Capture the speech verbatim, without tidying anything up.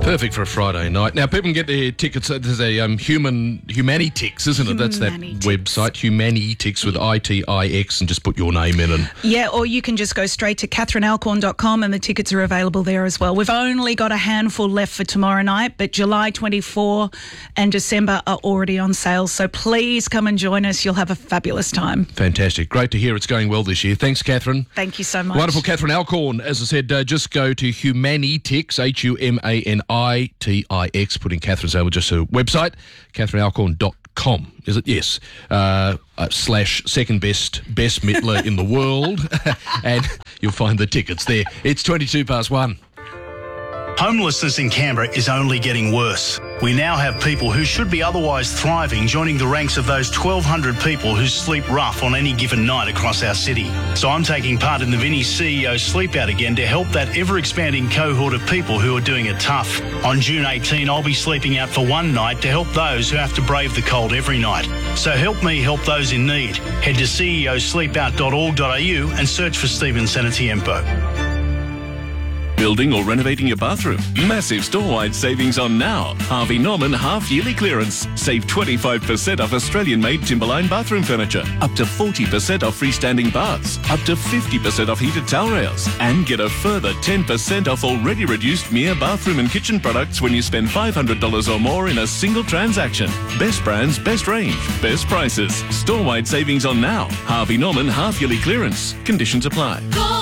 Perfect for a Friday night. Now, people can get their tickets. There's a um, human Humanitix, isn't it? That's that Humanitix. website, Humanitix with I T I X, and just put your name in. And Yeah, or you can just go straight to catherine alcorn dot com and the tickets are available there as well. We've only got a handful left for tomorrow night, but July twenty-fourth and December are already on sale. So please come and join us. You'll have a fabulous time. fantastic. Great to hear it's going well this year. Thanks, Catherine. Thank you so much. Wonderful, Catherine Alcorn. As I said, uh, just go to Humanitix, H U M A N I T I X, put in Catherine's over just her website, catherine alcorn dot com, is it? Yes. Uh, uh, slash second best best Mittler in the world. And you'll find the tickets there. It's twenty-two past one. Homelessness in Canberra is only getting worse. We now have people who should be otherwise thriving joining the ranks of those twelve hundred people who sleep rough on any given night across our city. So I'm taking part in the Vinnie C E O Sleep Out again to help that ever-expanding cohort of people who are doing it tough. On June eighteenth, I'll be sleeping out for one night to help those who have to brave the cold every night. So help me help those in need. Head to c e o sleep out dot org dot a u and search for Stephen Senatiempo. Building or renovating your bathroom? Massive store-wide savings on now. Harvey Norman half-yearly clearance. Save twenty-five percent off Australian-made Timberline bathroom furniture. Up to forty percent off freestanding baths. Up to fifty percent off heated towel rails. And get a further ten percent off already reduced Mia bathroom and kitchen products when you spend five hundred dollars or more in a single transaction. Best brands, best range, best prices. Store-wide savings on now. Harvey Norman half-yearly clearance. Conditions apply.